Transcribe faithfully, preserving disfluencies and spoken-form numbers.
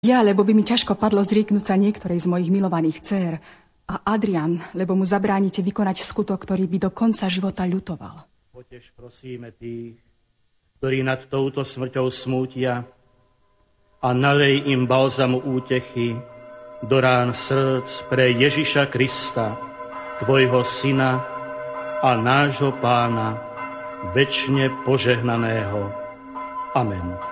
Ja, lebo by mi ťažko padlo zrieknúť sa niektorej z mojich milovaných dcér. A Adrian, lebo mu zabránite vykonať skutok, ktorý by do konca života ľutoval. Potež prosíme tých, ktorí nad touto smrťou smútia, a nalej im balzamu útechy do rán srdc pre Ježiša Krista, tvojho syna a nášho pána, večne požehnaného. Amen.